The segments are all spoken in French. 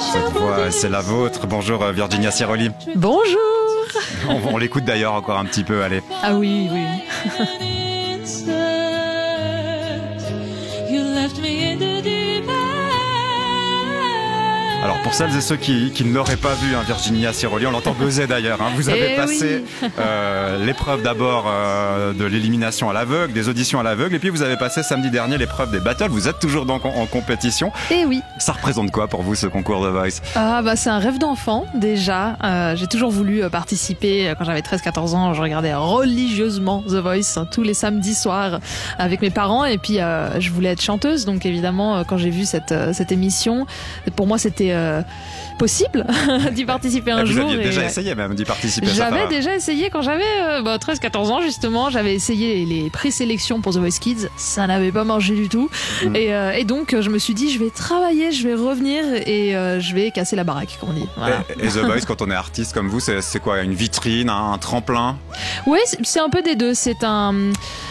Cette voix, c'est la vôtre. Bonjour Virginia Siroli. Bonjour. On l'écoute d'ailleurs encore un petit peu, allez. Ah oui, oui. Alors pour celles et ceux qui ne l'auraient pas vu, Virginia Siroli, on l'entend buzzer d'ailleurs. Vous avez passé l'épreuve d'abord de l'élimination à l'aveugle, des auditions à l'aveugle, et puis vous avez passé samedi dernier l'épreuve des battles. Vous êtes toujours donc en compétition. Eh oui. Ça représente quoi pour vous ce concours de Voice ? C'est un rêve d'enfant déjà. J'ai toujours voulu participer. Quand j'avais 13-14 ans, je regardais religieusement The Voice tous les samedis soirs avec mes parents, et puis je voulais être chanteuse. Donc évidemment, quand j'ai vu cette émission, pour moi c'était possible d'y participer un jour. Vous aviez déjà essayé même d'y participer. J'avais déjà essayé quand j'avais 13-14 ans justement. J'avais essayé les présélections pour The Voice Kids. Ça n'avait pas marché du tout. Et donc je me suis dit je vais travailler, je vais revenir et je vais casser la baraque, comme on dit. Voilà. Et The Voice, quand on est artiste comme vous, c'est quoi, une vitrine, un tremplin ? Oui, c'est un peu des deux. C'est un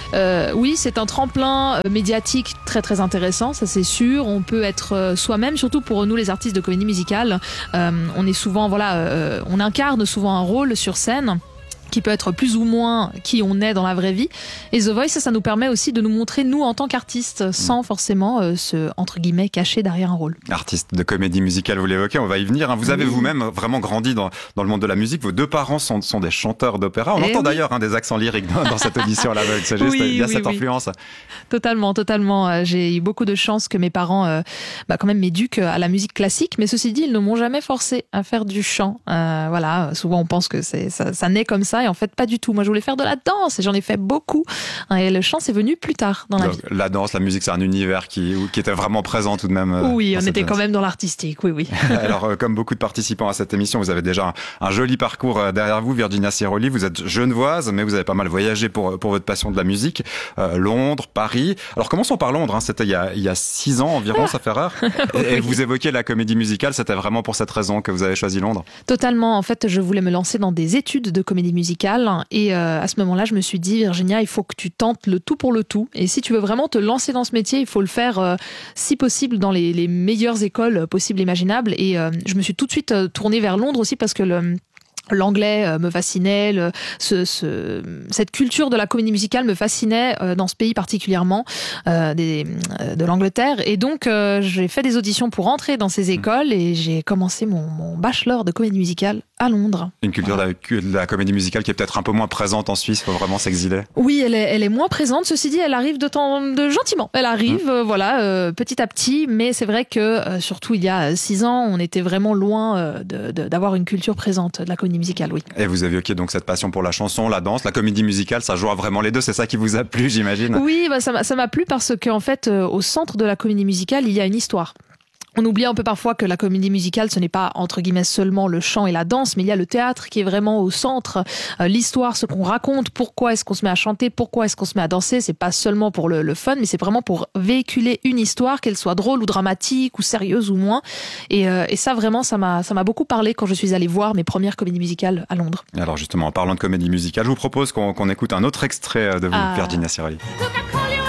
tremplin médiatique très très intéressant, ça c'est sûr. On peut être soi-même, surtout pour nous les artistes de comédie musicale. On est souvent, on incarne souvent un rôle sur scène qui peut être plus ou moins qui on est dans la vraie vie. Et The Voice, ça nous permet aussi de nous montrer nous en tant qu'artistes, sans forcément se, entre guillemets, cacher derrière un rôle. Artiste de comédie musicale, vous l'évoquez, on va y venir. Vous avez vous-même vraiment grandi dans le monde de la musique. Vos deux parents sont des chanteurs d'opéra. On entend d'ailleurs des accents lyriques dans cette audition à l'aveugle. C'est juste, il y a cette influence. Totalement. J'ai eu beaucoup de chance que mes parents quand même m'éduquent à la musique classique, mais ceci dit, ils ne m'ont jamais forcé à faire du chant. Souvent on pense que ça naît comme ça, et en fait pas du tout. Moi je voulais faire de la danse et j'en ai fait beaucoup, et le chant c'est venu plus tard dans la vie. La danse, la musique, c'est un univers qui était vraiment présent tout de même. Oui, on était quand même dans l'artistique, oui. Alors comme beaucoup de participants à cette émission, vous avez déjà un joli parcours derrière vous, Virginia Siroli. Vous êtes genevoise, mais vous avez pas mal voyagé pour votre passion de la musique. Londres, Paris. Alors commençons par Londres, c'était il y a 6 ans environ, ça fait rare. Et vous évoquez la comédie musicale, c'était vraiment pour cette raison que vous avez choisi Londres ? Totalement, en fait je voulais me lancer dans des études de comédie musicale, et à ce moment-là je me suis dit, Virginia, il faut que tu tentes le tout pour le tout, et si tu veux vraiment te lancer dans ce métier, il faut le faire si possible dans les meilleures écoles possibles et imaginables. Et je me suis tout de suite tournée vers Londres aussi parce que l'anglais me fascinait, cette culture de la comédie musicale me fascinait dans ce pays particulièrement, de l'Angleterre. Et donc j'ai fait des auditions pour entrer dans ces écoles, et j'ai commencé mon bachelor de comédie musicale à Londres. Une culture de la comédie musicale qui est peut-être un peu moins présente en Suisse, il faut vraiment s'exiler. Oui, elle est moins présente. Ceci dit, elle arrive de gentiment. Elle arrive, petit à petit. Mais c'est vrai que surtout il y a 6 ans, on était vraiment loin d'avoir une culture présente de la comédie musicale, oui. Et vous évoquiez donc cette passion pour la chanson, la danse, la comédie musicale, ça joue vraiment les deux. C'est ça qui vous a plu, j'imagine. Oui, ça m'a plu parce qu'en fait, au centre de la comédie musicale, il y a une histoire. On oublie un peu parfois que la comédie musicale, ce n'est pas, entre guillemets, seulement le chant et la danse, mais il y a le théâtre qui est vraiment au centre. L'histoire, ce qu'on raconte, pourquoi est-ce qu'on se met à chanter, pourquoi est-ce qu'on se met à danser, c'est pas seulement pour le fun, mais c'est vraiment pour véhiculer une histoire, qu'elle soit drôle ou dramatique ou sérieuse ou moins. Et ça, vraiment, ça m'a beaucoup parlé quand je suis allée voir mes premières comédies musicales à Londres. Alors justement, en parlant de comédie musicale, je vous propose qu'on écoute un autre extrait de vous, Virginia Siroli. Coca-Cola.